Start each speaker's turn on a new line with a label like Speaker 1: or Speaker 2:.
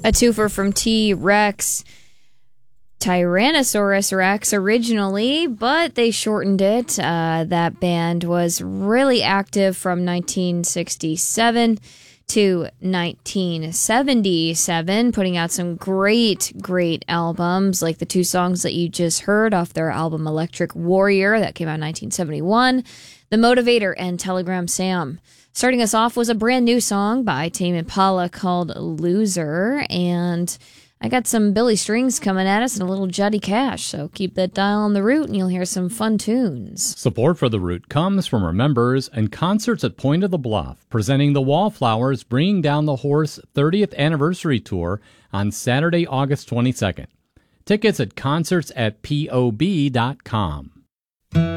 Speaker 1: A twofer from T-Rex. Tyrannosaurus Rex originally, but they shortened it. That band was really active from 1967 to 1977, putting out some great albums, like the two songs that you just heard off their album Electric Warrior, that came out in 1971, The Motivator, and Telegram Sam. Starting us off was a brand new song by Tame Impala called Loser, and I got some Billy Strings coming at us and a little Johnny Cash, so keep that dial on the Root and you'll hear some fun tunes.
Speaker 2: Support for the Root comes from our members and Concerts at Point of the Bluff, presenting the Wallflowers Bringing Down the Horse 30th Anniversary Tour on Saturday, August 22nd. Tickets at concertsatpob.com.